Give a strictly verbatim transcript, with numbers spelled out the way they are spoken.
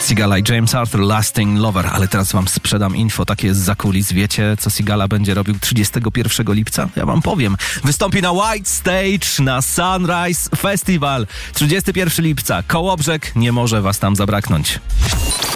Sigala i James Arthur, Lasting Lover. Ale teraz wam sprzedam info, takie jest za kulis. Wiecie, co Sigala będzie robił trzydziestego pierwszego lipca? Ja wam powiem. Wystąpi na White Stage na Sunrise Festival. trzydziestego pierwszego lipca. Kołobrzeg, nie może was tam zabraknąć.